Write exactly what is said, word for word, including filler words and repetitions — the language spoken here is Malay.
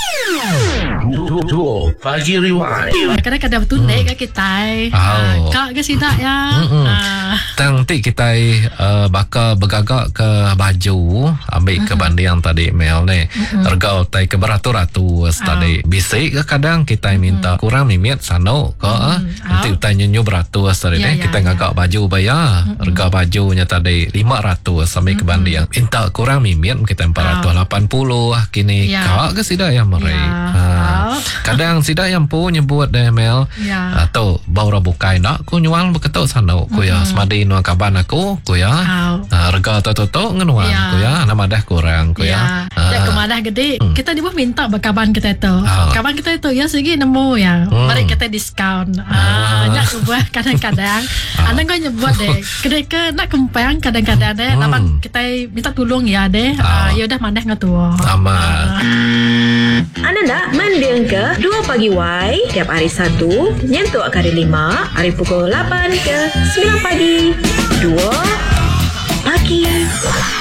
Duo Pagi Rewind. Kadang-kadang bertunduk kat kita. Oh. Kak ke sidak ya. Ah. Nanti kita uh, bakal bergagak ke baju ambil ke banding tadi Mel ni. Harga tai ke beratus-ratus tadi. Bisik ke kadang kita minta kurang mimit sano ke nanti utai nyenyu beratus tadi Ya, ni ya, kita ya. ngagak baju bayar. Harga bajunya tadi lima ratus sampai ke banding. Minta kurang mimit kita empat ratus lapan puluh kini Ya. kak ke sidak yang merek. Ya. Ha. Oh. Kadang sidak yang pun nyebut deh Mel. Ya. Atau baru bukai nak ku nyuang beketuk sana ku ya semadi nuang kaban aku ku ya Oh. uh, harga toto ngenuang Ya. ku ya nama dah kurang ku ya, Ya, ya kemadah gede. Kita di bawah minta berkaban kita itu. Ah. Kaban kita itu ya segi nemu ya. Hmm. Mari kita diskaun. Ah, Ah. nak buah kadang-kadang. Anda kau nyebut deh. Kedai ke nak kempang kadang-kadang deh. Hmm. Nama kita minta tolong ya deh. Ah. Ah, ya udah mandah ngatua. amat. Anda nak mendengar ke Dua Pagi Y tiap hari Sabtu nyentuh ke hari lima, hari pukul lapan ke sembilan pagi. Dua Pagi